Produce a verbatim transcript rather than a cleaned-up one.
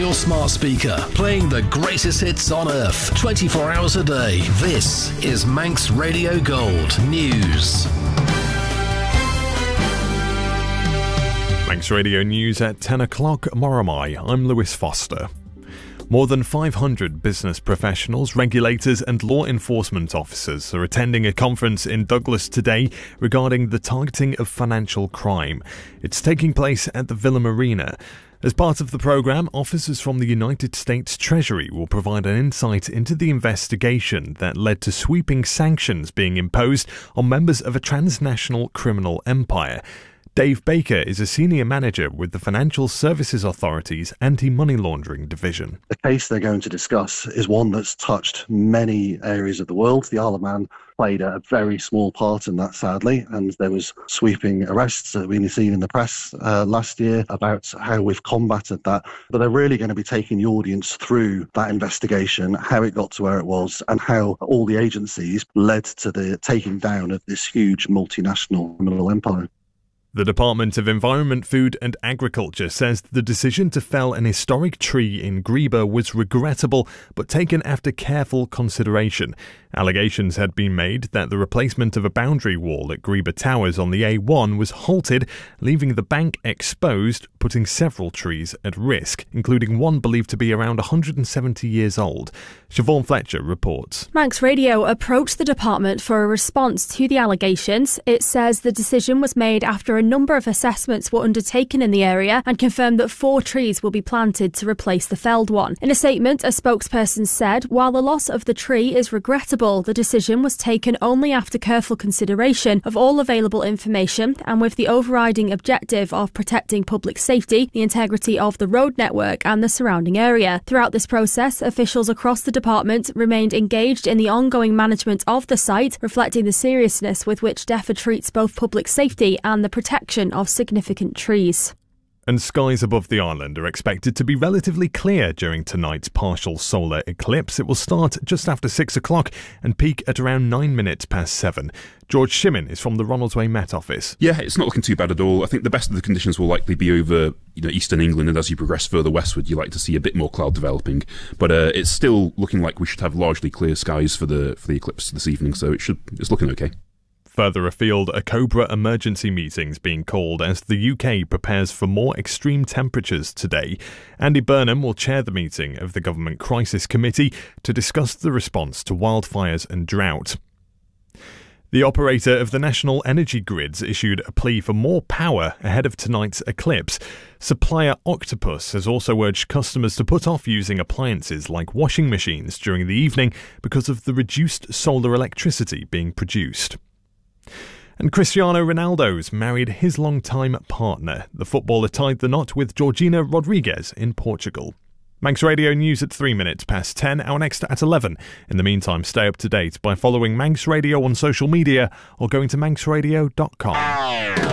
your smart speaker, playing the greatest hits on earth, twenty-four hours a day. This is Manx Radio Gold News. Manx Radio News at ten o'clock, Moramai. I'm Lewis Foster. More than five hundred business professionals, regulators and law enforcement officers are attending a conference in Douglas today regarding the targeting of financial crime. It's taking place at the Villa Marina. As part of the programme, officers from the United States Treasury will provide an insight into the investigation that led to sweeping sanctions being imposed on members of a transnational criminal empire. Dave Baker is a senior manager with the Financial Services Authority's Anti-Money Laundering Division. The case they're going to discuss is one that's touched many areas of the world. The Isle of Man played a very small part in that, sadly, and there was sweeping arrests that we've seen in the press uh, last year about how we've combated that. But they're really going to be taking the audience through that investigation, how it got to where it was, and how all the agencies led to the taking down of this huge multinational criminal empire. The Department of Environment, Food and Agriculture says the decision to fell an historic tree in Greeba was regrettable but taken after careful consideration. Allegations had been made that the replacement of a boundary wall at Greeba Towers on the A one was halted, leaving the bank exposed, putting several trees at risk, including one believed to be around one hundred seventy years old. Siobhan Fletcher reports. Manx Radio approached the department for a response to the allegations. It says the decision was made after a number of assessments were undertaken in the area and confirmed that four trees will be planted to replace the felled one. In a statement, a spokesperson said, while the loss of the tree is regrettable, the decision was taken only after careful consideration of all available information and with the overriding objective of protecting public safety, the integrity of the road network and the surrounding area. Throughout this process, officials across the department remained engaged in the ongoing management of the site, reflecting the seriousness with which DEFRA treats both public safety and the protection of significant trees. And skies above the island are expected to be relatively clear during tonight's partial solar eclipse. It will start just after six o'clock and peak at around nine minutes past seven. George Shimmin is from the Ronaldsway Met Office. Yeah, it's not looking too bad at all. I think the best of the conditions will likely be over, you know, eastern England, and as you progress further westward, you like to see a bit more cloud developing. But uh, it's still looking like we should have largely clear skies for the for the eclipse this evening, so it should it's looking okay. Further afield, a Cobra emergency meeting's being called as the U K prepares for more extreme temperatures today. Andy Burnham will chair the meeting of the Government Crisis Committee to discuss the response to wildfires and drought. The operator of the national energy grids issued a plea for more power ahead of tonight's eclipse. Supplier Octopus has also urged customers to put off using appliances like washing machines during the evening because of the reduced solar electricity being produced. And Cristiano Ronaldo's married his long-time partner. The footballer tied the knot with Georgina Rodriguez in Portugal. Manx Radio News at three minutes past ten, our next at eleven. In the meantime, stay up to date by following Manx Radio on social media or going to manx radio dot com.